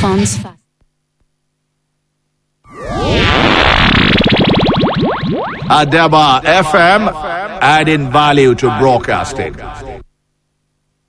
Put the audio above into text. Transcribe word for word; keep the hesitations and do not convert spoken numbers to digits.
Fonts Fast. Adaba F M, adding value to broadcasting.